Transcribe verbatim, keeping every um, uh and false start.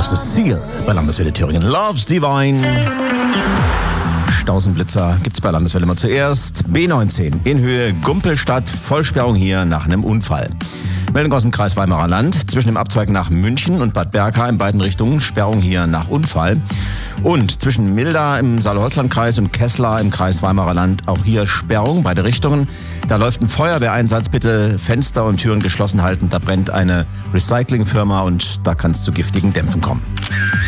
Das ist Seal bei Landeswelle Thüringen. Love's Divine. Stausenblitzer gibt's bei Landeswelle mal zuerst. B neunzehn in Höhe Gumpelstadt. Vollsperrung hier nach einem Unfall. Meldung aus dem Kreis Weimarer Land. Zwischen dem Abzweig nach München und Bad Berka in beiden Richtungen Sperrung hier nach Unfall. Und zwischen Milda im Saale-Holzland-Kreis und Kessler im Kreis Weimarer Land auch hier Sperrung, beide Richtungen. Da läuft ein Feuerwehreinsatz, bitte Fenster und Türen geschlossen halten. Da brennt eine Recyclingfirma und da kann es zu giftigen Dämpfen kommen.